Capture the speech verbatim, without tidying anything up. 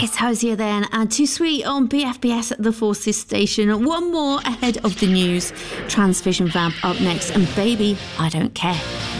It's Hosier then, and Too Sweet on B F B S at the Forces station. One more ahead of the news. Transvision Vamp up next, and Baby, I Don't Care.